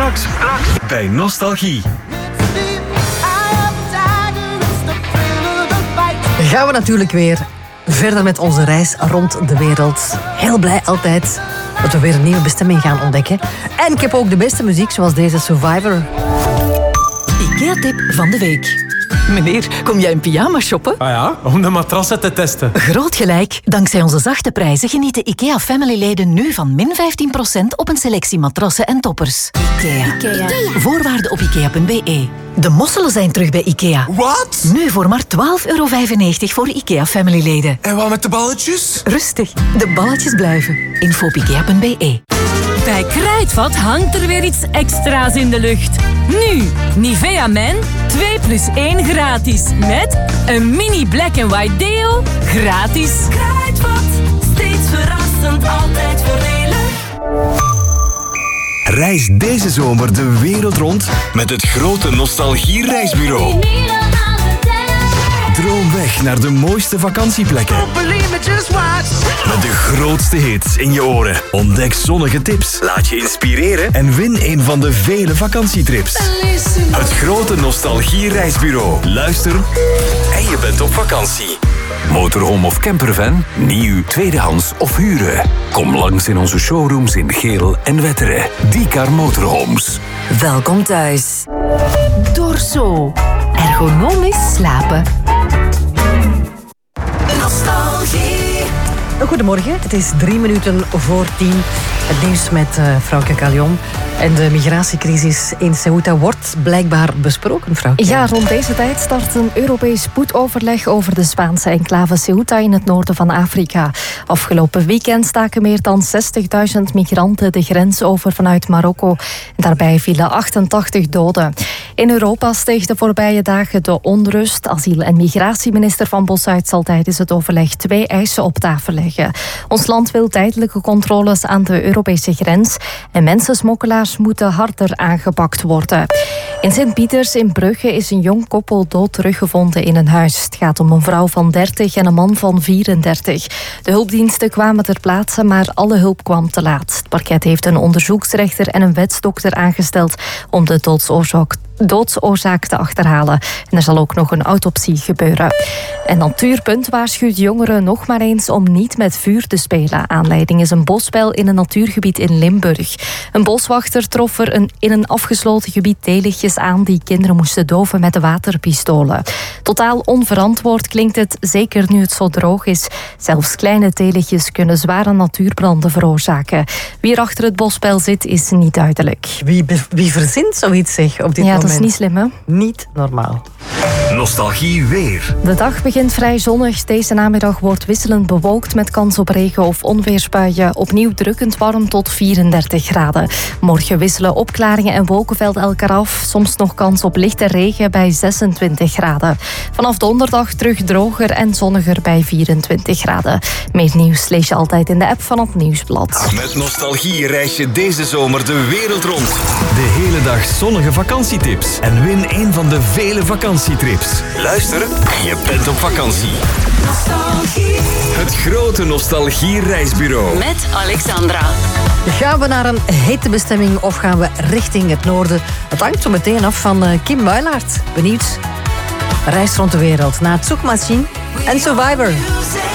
Straks bij Nostalgie. Gaan we natuurlijk weer verder met onze reis rond de wereld. Heel blij altijd dat we weer een nieuwe bestemming gaan ontdekken. En ik heb ook de beste muziek, zoals deze Survivor. IKEA-tip van de week. Meneer, kom jij in pyjama shoppen? Ah ja, om de matrassen te testen. Groot gelijk. Dankzij onze zachte prijzen genieten IKEA-family-leden nu van min 15% op een selectie matrassen en toppers. IKEA. Voorwaarden op IKEA.be. De mosselen zijn terug bij IKEA. Wat? Nu voor maar €12,95 voor IKEA-family-leden. En wat met de balletjes? Rustig, de balletjes blijven. Info op IKEA.be. Bij Kruidvat hangt er weer iets extra's in de lucht. Nu, Nivea Men 2+1 gratis. Met een mini black and white deo gratis. Kruidvat, steeds verrassend, altijd voordelig. Reis deze zomer de wereld rond met het grote Nostalgie-reisbureau. Droom weg naar de mooiste vakantieplekken. Met de grootste hits in je oren. Ontdek zonnige tips. Laat je inspireren en win een van de vele vakantietrips. Het grote Nostalgie-reisbureau. Luister en je bent op vakantie. Motorhome of campervan? Nieuw, tweedehands of huren? Kom langs in onze showrooms in Geel en Wetteren. Diecar Motorhomes. Welkom thuis. Dorso. Ergonomisch slapen. Goedemorgen, het is 10:03. Het nieuws met Frauke Calion. En de migratiecrisis in Ceuta wordt blijkbaar besproken, Frauke. Ja, rond deze tijd start een Europees spoedoverleg over de Spaanse enclave Ceuta in het noorden van Afrika. Afgelopen weekend staken meer dan 60.000 migranten de grens over vanuit Marokko. Daarbij vielen 88 doden. In Europa steeg de voorbije dagen de onrust. Asiel- en migratieminister Van Bossuit zal tijdens het overleg 2 eisen op tafel leggen. Ons land wil tijdelijke controles aan de Europese grens en mensensmokkelaars moeten harder aangepakt worden. In Sint-Pieters in Brugge is een jong koppel dood teruggevonden in een huis. Het gaat om een vrouw van 30 en een man van 34. De hulpdiensten kwamen ter plaatse, maar alle hulp kwam te laat. Het parket heeft een onderzoeksrechter en een wetsdokter aangesteld om de doodsoorzaak te achterhalen. En er zal ook nog een autopsie gebeuren. En Natuurpunt waarschuwt jongeren nog maar eens om niet met vuur te spelen. Aanleiding is een bosspel in een natuurgebied in Limburg. Een boswachter trof er in een afgesloten gebied teelichtjes aan die kinderen moesten doven met de waterpistolen. Totaal onverantwoord klinkt het, zeker nu het zo droog is. Zelfs kleine teelichtjes kunnen zware natuurbranden veroorzaken. Wie er achter het bosspel zit, is niet duidelijk. Wie verzint zoiets, zeg, op dit moment? Dat is niet slim, hè? Niet normaal. Nostalgie weer. De dag begint vrij zonnig. Deze namiddag wordt wisselend bewolkt met kans op regen of onweersbuien. Opnieuw drukkend warm tot 34 graden. Morgen wisselen opklaringen en wolkenvelden elkaar af. Soms nog kans op lichte regen bij 26 graden. Vanaf donderdag terug droger en zonniger bij 24 graden. Meer nieuws lees je altijd in de app van het Nieuwsblad. Met Nostalgie reis je deze zomer de wereld rond. De hele dag zonnige vakantietips. En win een van de vele vakantietrips. Luister en je bent op vakantie. Nostalgie. Het grote Nostalgie-reisbureau. Met Alexandra. Gaan we naar een hete bestemming of gaan we richting het noorden? Het hangt zo meteen af van Kim Wijlaert. Benieuwd? Reis rond de wereld naar Zoekmachine en Survivor.